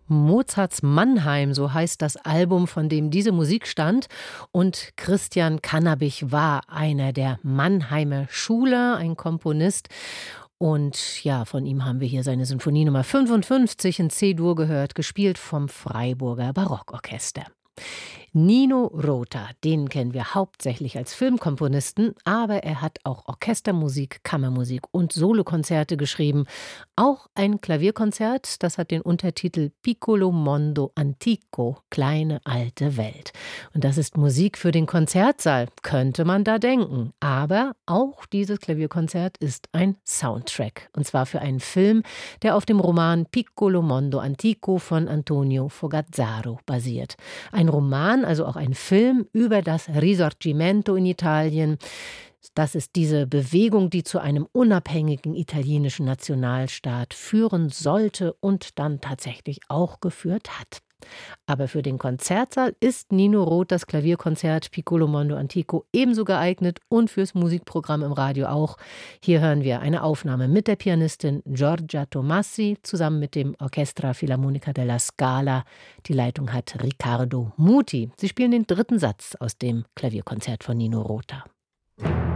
Mozarts Mannheim, so heißt das Album, von dem diese Musik stammt. Und Christian Cannabich war einer der Mannheimer Schule, ein Komponist. Und ja, von ihm haben wir hier seine Sinfonie Nummer 55 in C-Dur gehört, gespielt vom Freiburger Barockorchester. Nino Rota, den kennen wir hauptsächlich als Filmkomponisten, aber er hat auch Orchestermusik, Kammermusik und Solokonzerte geschrieben. Auch ein Klavierkonzert, das hat den Untertitel Piccolo Mondo Antico, kleine alte Welt. Und das ist Musik für den Konzertsaal, könnte man da denken. Aber auch dieses Klavierkonzert ist ein Soundtrack. Und zwar für einen Film, der auf dem Roman Piccolo Mondo Antico von Antonio Fogazzaro basiert. Ein Roman, also auch ein Film über das Risorgimento in Italien. Das ist diese Bewegung, die zu einem unabhängigen italienischen Nationalstaat führen sollte und dann tatsächlich auch geführt hat. Aber für den Konzertsaal ist Nino Roth das Klavierkonzert Piccolo Mondo Antico ebenso geeignet und fürs Musikprogramm im Radio auch. Hier hören wir eine Aufnahme mit der Pianistin Giorgia Tomassi zusammen mit dem Orchestra Filarmonica della Scala. Die Leitung hat Riccardo Muti. Sie spielen den dritten Satz aus dem Klavierkonzert von Nino Rota.